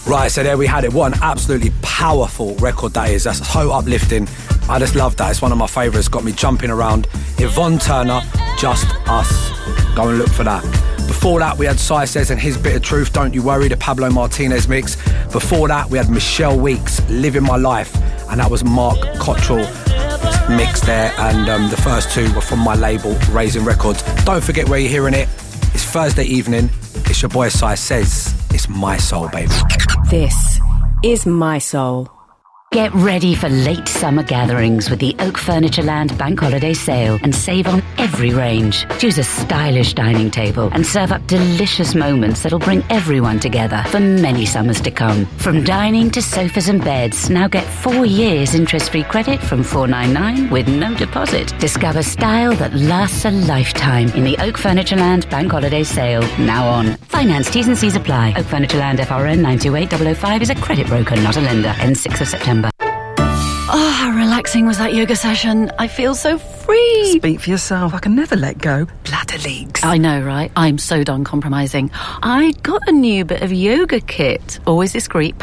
Right, so there we had it. What an absolutely powerful record that is. That's so uplifting. I just love that. It's one of my favourites. Got me jumping around. Yvonne Turner, Just Us. Go and look for that. Before that, we had Sai Says and His Bit of Truth, Don't You Worry, the Pablo Martinez mix. Before that, we had Michelle Weeks, Living My Life, and that was Mark Cottrell mix there. And the first two were from my label, Raising Records. Don't forget where you're hearing it. It's Thursday evening. It's your boy Sai Says. It's My Soul, baby. This is My Soul. Get ready for late summer gatherings with the Oak Furniture Land Bank Holiday Sale and save on every range. Choose a stylish dining table and serve up delicious moments that'll bring everyone together for many summers to come. From dining to sofas and beds, now get 4 years interest-free credit from $499 with no deposit. Discover style that lasts a lifetime in the Oak Furniture Land Bank Holiday Sale, now on. Finance T's and C's apply. Oak Furniture Land FRN 928005 is a credit broker, not a lender. Ends 6th of September. Oh, how relaxing was that yoga session. I feel so free. Speak for yourself. I can never let go. Bladder leaks. I know, right? I'm so done compromising. I got a new bit of yoga kit. Always discreet,